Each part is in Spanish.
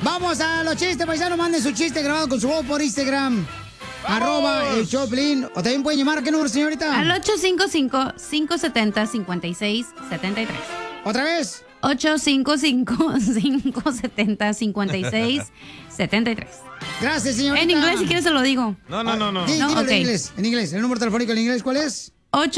Vamos a los chistes, paisanos. Manden su chiste grabado con su voz por Instagram. @ el Choplin. O también pueden llamar. ¿A qué número, señorita? Al 855-570-5673. ¿Otra vez? 855-570-5673. Gracias, señorita. En inglés, si quieres, se lo digo. No. Dímelo ok. en inglés. En inglés. ¿El número telefónico en inglés cuál es?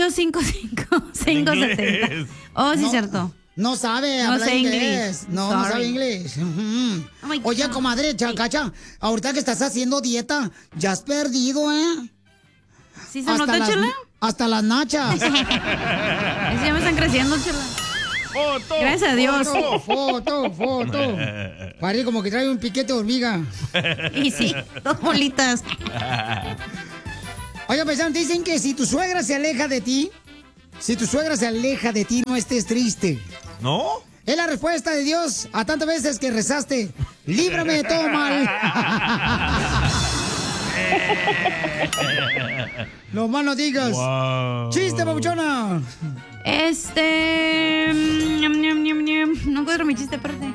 855-570. Oh, sí, No. cierto. No sabe No hablar sé inglés. inglés. No Sorry. sabe inglés. Oh my Oye, God. comadre, Cacha, ahorita que estás haciendo dieta, ya has perdido, ¿eh? ¿Sí se nota, Chela? Hasta las nachas. Es que ya me están creciendo, Chela. ¡Foto! Gracias a Dios. Foto. Parece como que trae un piquete de hormiga. Y sí, 2 bolitas. Oye, paisanos, dicen que si tu suegra se aleja de ti, no estés triste. ¿No? Es la respuesta de Dios a tantas veces que rezaste. Líbrame de todo mal. No más no digas. Wow. Chiste, papuchona. Ñam, ñam, ñam, ñam. No encuentro mi chiste, espérate.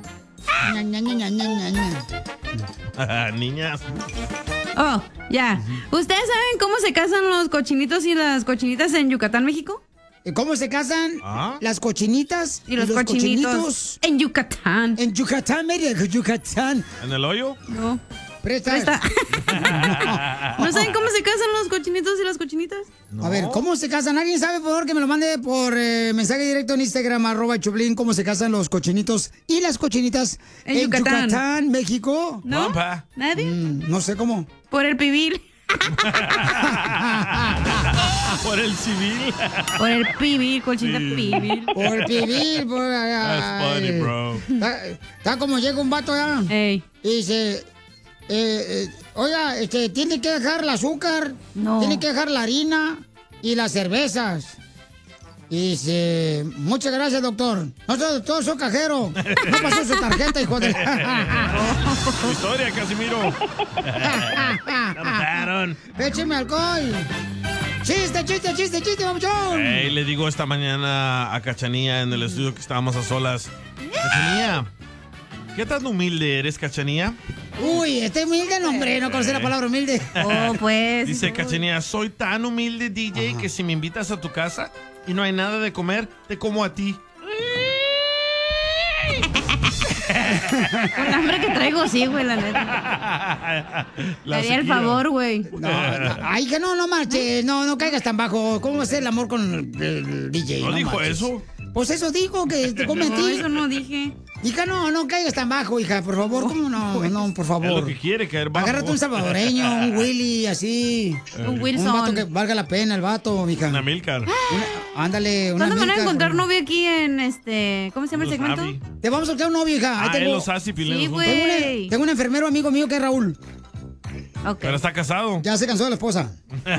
Niñas. Oh, ya. ¿Ustedes saben cómo se casan los cochinitos y las cochinitas en Yucatán, México? ¿Cómo se casan las cochinitas Y los cochinitos en Yucatán. En Yucatán, Mérida, Yucatán. ¿En el hoyo? No. Presta. ¿No saben cómo se casan los cochinitos y las cochinitas? No. A ver, ¿cómo se casan? ¿Alguien sabe, por favor, que me lo mande por mensaje directo en Instagram, @Choplin, cómo se casan los cochinitos y las cochinitas En Yucatán. México? ¿No? Compa. ¿Nadie? No sé cómo. Por el pibil. Por el civil. Por el pibil, colchinita pibil. Por el pibil, por... That's funny, bro. Está como llega un vato allá Ey. y dice... oiga, tiene que dejar el azúcar, No. tiene que dejar la harina y las cervezas. Y dice, muchas gracias, doctor. No soy doctor, soy cajero. No pasó su tarjeta, hijo de... Historia, Casimiro. Cantaron. Écheme alcohol. Chiste, papuchón. Hey, le digo esta mañana a Cachanía en el estudio que estábamos a solas. Cachanía, ¿qué tan humilde eres, Cachanía? Uy, humilde, no, hombre, no conocí la palabra humilde. Oh, pues. Dice Cachanía, soy tan humilde, DJ, que si me invitas a tu casa y no hay nada de comer, te como a ti. Con el hambre que traigo, sí, güey, la neta. Te haría el favor, güey. No, ay, que no marche, no caigas tan bajo. ¿Cómo va a ser el amor con el DJ? ¿No dijo marches. eso? Pues eso dijo, que te come a No, ti. eso no dije. Hija, no caigas tan bajo, hija, por favor. ¿Cómo no, por favor? Es lo que quiere, caer bajo. Agárrate un salvadoreño, un Willy, así. Un Un vato que Wilson. valga la pena, el vato, mija. Una Milcar. Ándale, una ¿Cuándo me van a Milka. encontrar novio aquí en ¿cómo se llama el Los segmento? Avi. Te vamos a buscar un novio, hija. Ahí Ah, él tengo, los hace y pilenos Sí, juntos. güey. tengo un enfermero amigo mío que es Raúl. Ok. Pero está casado. Ya se cansó de la esposa.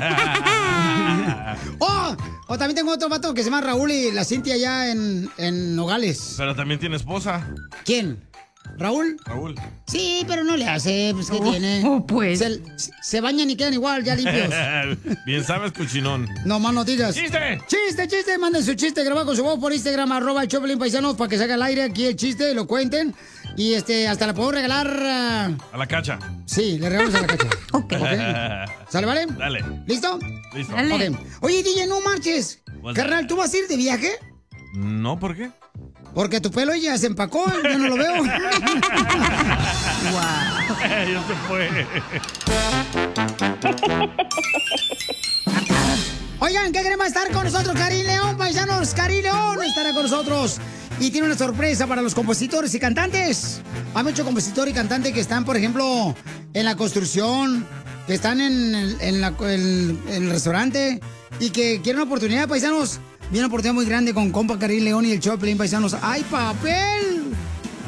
O también tengo otro vato que se llama Raúl y la Cintia allá en Nogales. Pero también tiene esposa. ¿Quién? ¿Raúl? Raúl. Sí, pero no le hace, pues, ¿qué tiene? Pues. Se bañan y quedan igual, ya limpios. Bien sabes, cochinón. No más no digas. ¡Chiste! Chiste, manden su chiste grabado con su voz por Instagram, @el Choplin Paisanos, para que salga al aire aquí el chiste, lo cuenten. Y hasta la podemos regalar. A la cacha. Sí, le regalamos a la cacha. Ok. ¿Sale, vale? Dale. ¿Listo? Listo. Dale. Ok. Oye, DJ, no marches. What's Carnal, ¿tú vas a ir de viaje? No, ¿por qué? Porque tu pelo ya se empacó, yo no lo veo. Ya se fue. Oigan, ¿qué queremos estar con nosotros? Karim León, paisanos. Karim León estará con nosotros. Y tiene una sorpresa para los compositores y cantantes. Hay muchos compositores y cantantes que están, por ejemplo, en la construcción, que están en el restaurante y que quieren una oportunidad, paisanos. Viene una oportunidad muy grande con compa Karim León y el Choplin, paisanos. ¡Hay papel!